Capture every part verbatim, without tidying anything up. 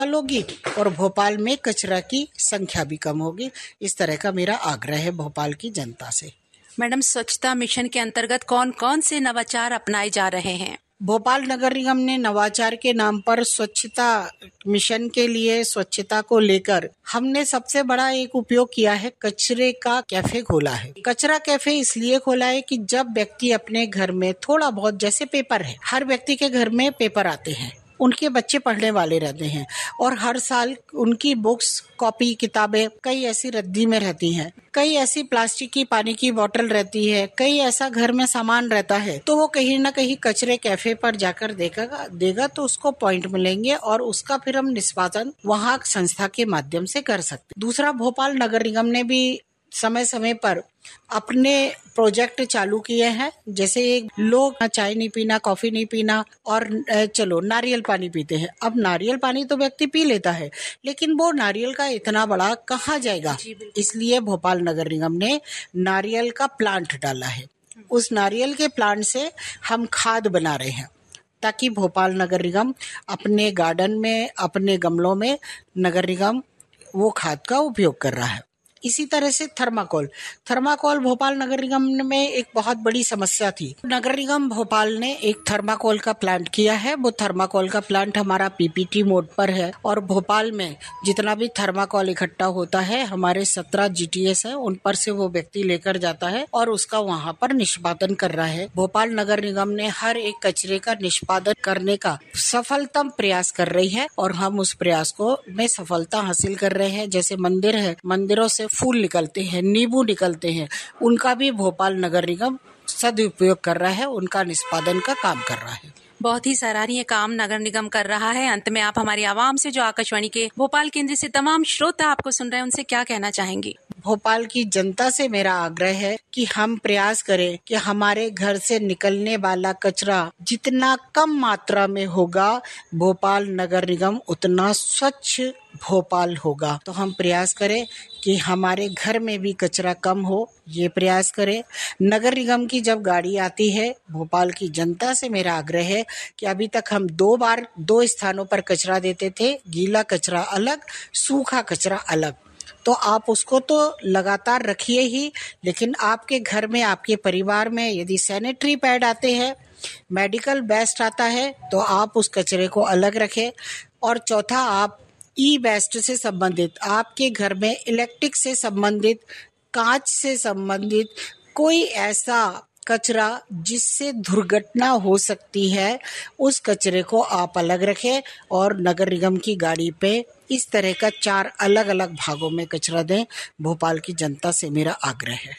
होगी और भोपाल में कचरा की संख्या भी कम होगी। इस तरह का मेरा आग्रह है भोपाल की जनता से। मैडम, स्वच्छता मिशन के अंतर्गत कौन कौन से नवाचार अपनाए जा रहे हैं? भोपाल नगर निगम ने नवाचार के नाम पर स्वच्छता मिशन के लिए स्वच्छता को लेकर हमने सबसे बड़ा एक उपयोग किया है, कचरे का कैफे खोला है। कचरा कैफे इसलिए खोला है कि जब व्यक्ति अपने घर में थोड़ा बहुत, जैसे पेपर है, हर व्यक्ति के घर में पेपर आते हैं, उनके बच्चे पढ़ने वाले रहते हैं और हर साल उनकी बुक्स, कॉपी, किताबें कई ऐसी रद्दी में रहती हैं, कई ऐसी प्लास्टिक की पानी की बोतल रहती है, कई ऐसा घर में सामान रहता है, तो वो कहीं ना कहीं कचरे कैफे पर जाकर देगा देगा तो उसको पॉइंट मिलेंगे और उसका फिर हम निष्पादन वहाँ संस्था के माध्यम से कर सकते। दूसरा, भोपाल नगर निगम ने भी समय समय पर अपने प्रोजेक्ट चालू किए हैं, जैसे लोग चाय नहीं पीना, कॉफी नहीं पीना और चलो नारियल पानी पीते हैं। अब नारियल पानी तो व्यक्ति पी लेता है, लेकिन वो नारियल का इतना बड़ा कहाँ जाएगा, इसलिए भोपाल नगर निगम ने नारियल का प्लांट डाला है। उस नारियल के प्लांट से हम खाद बना रहे हैं ताकि भोपाल नगर निगम अपने गार्डन में, अपने गमलों में नगर निगम वो खाद का उपयोग कर रहा है। इसी तरह से थर्माकोल थर्माकोल भोपाल नगर निगम में एक बहुत बड़ी समस्या थी। नगर निगम भोपाल ने एक थर्माकोल का प्लांट किया है। वो थर्माकोल का प्लांट हमारा पीपीटी मोड पर है और भोपाल में जितना भी थर्माकोल इकट्ठा होता है, हमारे सत्रह जीटीएस है, उन पर से वो व्यक्ति लेकर जाता है और उसका वहाँ पर निष्पादन कर रहा है। भोपाल नगर निगम ने हर एक कचरे का निष्पादन करने का सफलतम प्रयास कर रही है और हम उस प्रयास को में सफलता हासिल कर रहे हैं। जैसे मंदिर है, मंदिरों से फूल निकलते हैं, नींबू निकलते हैं, उनका भी भोपाल नगर निगम सदुपयोग कर रहा है, उनका निष्पादन का काम कर रहा है। बहुत ही सराहनीय काम नगर निगम कर रहा है। अंत में आप हमारी आवाम से, जो आकाशवाणी के भोपाल केंद्र से तमाम श्रोता आपको सुन रहे हैं, उनसे क्या कहना चाहेंगी? भोपाल की जनता से मेरा आग्रह है कि हम प्रयास करें कि हमारे घर से निकलने वाला कचरा जितना कम मात्रा में होगा, भोपाल नगर निगम उतना स्वच्छ भोपाल होगा। तो हम प्रयास करें कि हमारे घर में भी कचरा कम हो, ये प्रयास करें। नगर निगम की जब गाड़ी आती है, भोपाल की जनता से मेरा आग्रह है कि अभी तक हम दो बार दो स्थानों पर कचरा देते थे, गीला कचरा अलग, सूखा कचरा अलग। तो आप उसको तो लगातार रखिए ही, लेकिन आपके घर में, आपके परिवार में यदि सैनिटरी पैड आते हैं, मेडिकल वेस्ट आता है, तो आप उस कचरे को अलग रखें। और चौथा, आप ई वेस्ट से संबंधित, आपके घर में इलेक्ट्रिक से संबंधित, कांच से संबंधित कोई ऐसा कचरा जिससे दुर्घटना हो सकती है, उस कचरे को आप अलग रखें और नगर निगम की गाड़ी पे इस तरह का चार अलग अलग भागों में कचरा दें। भोपाल की जनता से मेरा आग्रह है।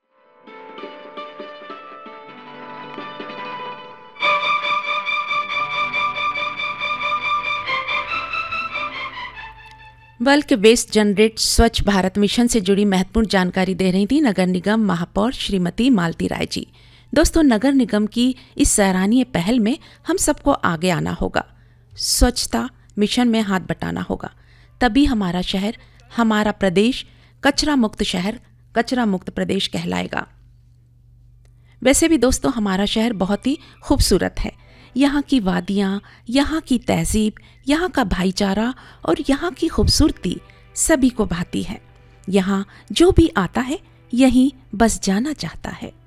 बल्क वेस्ट जनरेट स्वच्छ भारत मिशन से जुड़ी महत्वपूर्ण जानकारी दे रही थी नगर निगम महापौर श्रीमती मालती राय जी। दोस्तों, नगर निगम की इस सराहनीय पहल में हम सबको आगे आना होगा, स्वच्छता मिशन में हाथ बटाना होगा, तभी हमारा शहर, हमारा प्रदेश कचरा मुक्त शहर, कचरा मुक्त प्रदेश कहलाएगा। वैसे भी दोस्तों, हमारा शहर बहुत ही खूबसूरत है। यहाँ की वादियाँ, यहाँ की तहजीब, यहाँ का भाईचारा और यहाँ की खूबसूरती सभी को भाती है। यहाँ जो भी आता है यहीं बस जाना चाहता है।